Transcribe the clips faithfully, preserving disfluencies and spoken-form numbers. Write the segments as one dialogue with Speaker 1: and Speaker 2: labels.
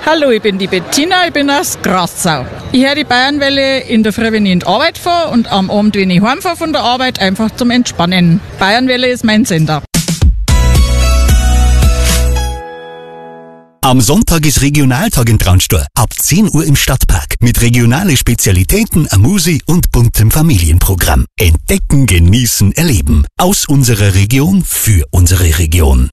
Speaker 1: Hallo, ich bin die Bettina, ich bin aus Grassau. Ich höre die Bayernwelle in der Früh, wenn ich in die Arbeit fahre und am Abend, wenn ich heimfahre von der Arbeit, einfach zum Entspannen. Bayernwelle ist mein Sender.
Speaker 2: Am Sonntag ist Regionaltag in Traunstein. Ab zehn Uhr im Stadtpark. Mit regionalen Spezialitäten, a Musi und buntem Familienprogramm. Entdecken, genießen, erleben. Aus unserer Region, für unsere Region.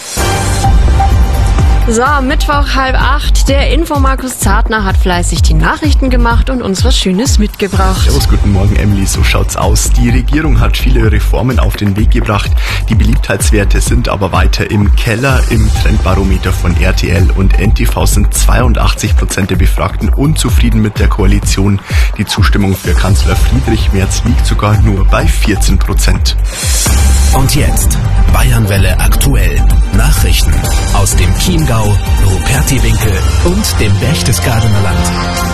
Speaker 3: So, Mittwoch halb acht. Der Info-Markus Zartner hat fleißig die Nachrichten gemacht und uns was Schönes mitgebracht.
Speaker 4: Servus, guten Morgen, Emily. So schaut's aus. Die Regierung hat viele Reformen auf den Weg gebracht. Die Beliebtheitswerte sind aber weiter im Keller. Im Trendbarometer von R T L und N T V sind zweiundachtzig Prozent der Befragten unzufrieden mit der Koalition. Die Zustimmung für Kanzler Friedrich Merz liegt sogar nur bei vierzehn Prozent.
Speaker 5: Und jetzt Bayernwelle aktuell. Nachrichten aus dem Chiemgau, Rupertiwinkel und dem Berchtesgadener Land.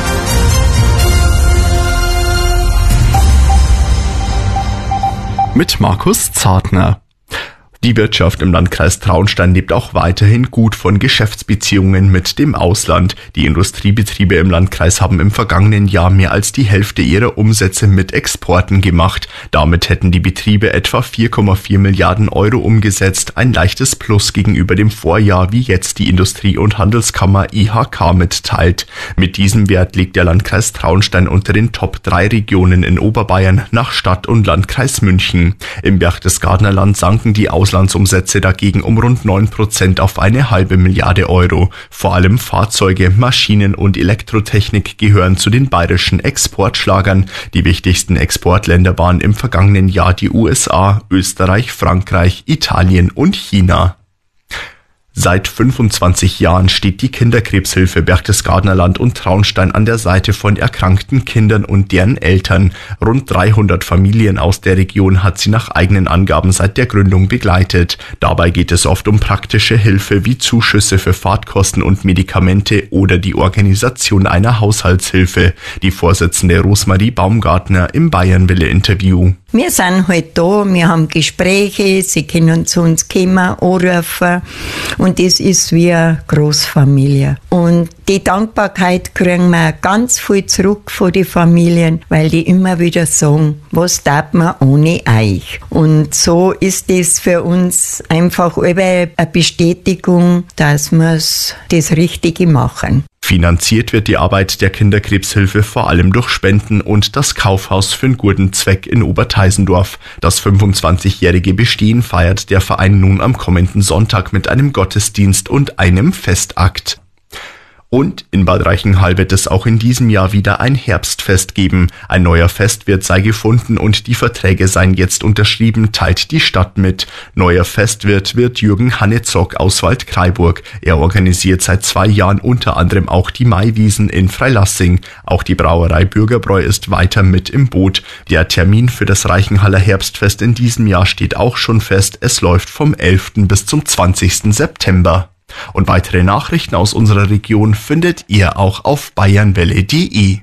Speaker 4: Mit Markus Zartner. Die Wirtschaft im Landkreis Traunstein lebt auch weiterhin gut von Geschäftsbeziehungen mit dem Ausland. Die Industriebetriebe im Landkreis haben im vergangenen Jahr mehr als die Hälfte ihrer Umsätze mit Exporten gemacht. Damit hätten die Betriebe etwa vier Komma vier Milliarden Euro umgesetzt, ein leichtes Plus gegenüber dem Vorjahr, wie jetzt die Industrie- und Handelskammer I H K mitteilt. Mit diesem Wert liegt der Landkreis Traunstein unter den Top drei Regionen in Oberbayern nach Stadt und Landkreis München. Im Berchtesgadener Land sanken die Aus Auslandsumsätze dagegen um rund neun Prozent auf eine halbe Milliarde Euro. Vor allem Fahrzeuge, Maschinen und Elektrotechnik gehören zu den bayerischen Exportschlagern. Die wichtigsten Exportländer waren im vergangenen Jahr die U S A, Österreich, Frankreich, Italien und China. Seit fünfundzwanzig Jahren steht die Kinderkrebshilfe Berchtesgadener Land und Traunstein an der Seite von erkrankten Kindern und deren Eltern. Rund dreihundert Familien aus der Region hat sie nach eigenen Angaben seit der Gründung begleitet. Dabei geht es oft um praktische Hilfe wie Zuschüsse für Fahrtkosten und Medikamente oder die Organisation einer Haushaltshilfe. Die Vorsitzende Rosmarie Baumgartner im Bayernwelle-Interview.
Speaker 6: Wir sind halt da, wir haben Gespräche, sie können zu uns kommen, anrufen und das ist wie eine Großfamilie. Und die Dankbarkeit kriegen wir ganz viel zurück von den Familien, weil die immer wieder sagen, was tat man ohne euch? Und so ist das für uns einfach eine Bestätigung, dass wir das Richtige machen.
Speaker 4: Finanziert wird die Arbeit der Kinderkrebshilfe vor allem durch Spenden und das Kaufhaus für einen guten Zweck in Oberteisendorf. Das fünfundzwanzigjährige Bestehen feiert der Verein nun am kommenden Sonntag mit einem Gottesdienst und einem Festakt. Und in Bad Reichenhall wird es auch in diesem Jahr wieder ein Herbstfest geben. Ein neuer Festwirt sei gefunden und die Verträge seien jetzt unterschrieben, teilt die Stadt mit. Neuer Festwirt wird Jürgen Hannezock aus Waldkraiburg. Er organisiert seit zwei Jahren unter anderem auch die Maiwiesen in Freilassing. Auch die Brauerei Bürgerbräu ist weiter mit im Boot. Der Termin für das Reichenhaller Herbstfest in diesem Jahr steht auch schon fest. Es läuft vom elften bis zum zwanzigsten September. Und weitere Nachrichten aus unserer Region findet ihr auch auf bayernwelle punkt de.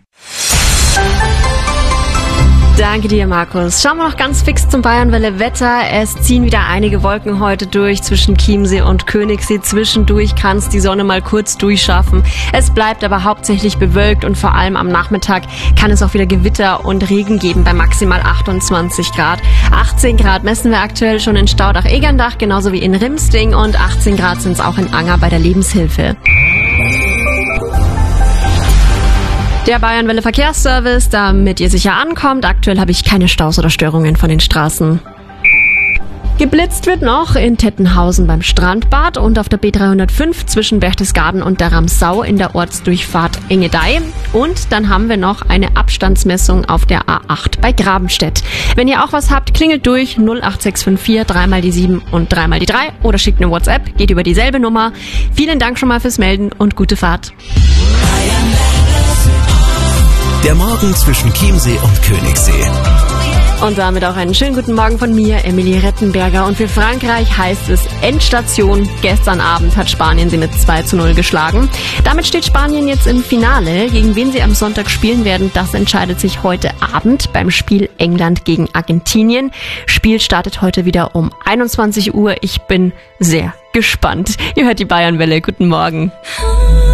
Speaker 3: Danke dir, Markus. Schauen wir noch ganz fix zum Bayernwelle-Wetter. Es ziehen wieder einige Wolken heute durch zwischen Chiemsee und Königssee. Zwischendurch kann es die Sonne mal kurz durchschaffen. Es bleibt aber hauptsächlich bewölkt und vor allem am Nachmittag kann es auch wieder Gewitter und Regen geben bei maximal achtundzwanzig Grad. achtzehn Grad messen wir aktuell schon in Staudach-Egerndach, genauso wie in Rimsting, und achtzehn Grad sind es auch in Anger bei der Lebenshilfe. Der Bayernwelle Verkehrsservice, damit ihr sicher ankommt. Aktuell habe ich keine Staus oder Störungen von den Straßen. Geblitzt wird noch in Tettenhausen beim Strandbad und auf der B dreihundertfünf zwischen Berchtesgaden und der Ramsau in der Ortsdurchfahrt Engedeih. Und dann haben wir noch eine Abstandsmessung auf der A acht bei Grabenstedt. Wenn ihr auch was habt, klingelt durch null acht sechs fünf vier, dreimal die sieben und dreimal die drei oder schickt eine WhatsApp, geht über dieselbe Nummer. Vielen Dank schon mal fürs Melden und gute Fahrt.
Speaker 5: Der Morgen zwischen Chiemsee und Königssee.
Speaker 3: Und damit auch einen schönen guten Morgen von mir, Emilie Rettenberger. Und für Frankreich heißt es Endstation. Gestern Abend hat Spanien sie mit zwei zu null geschlagen. Damit steht Spanien jetzt im Finale. Gegen wen sie am Sonntag spielen werden, das entscheidet sich heute Abend beim Spiel England gegen Argentinien. Spiel startet heute wieder um einundzwanzig Uhr. Ich bin sehr gespannt. Ihr hört die Bayernwelle. Guten Morgen.